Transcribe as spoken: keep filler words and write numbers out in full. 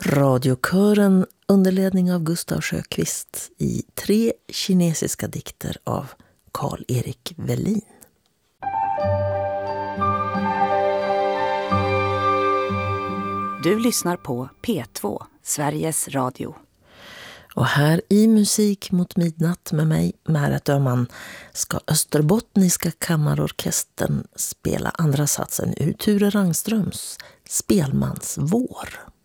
Radiokören under ledning av Gustav Sjöqvist i tre kinesiska dikter av Karl-Erik Welin. Du lyssnar på P två, Sveriges Radio. Och här i Musik mot midnatt med mig, Märet Öhman, ska Österbottniska kammarorkestern spela andra satsen ur Ture Rangströms Spelmans vår.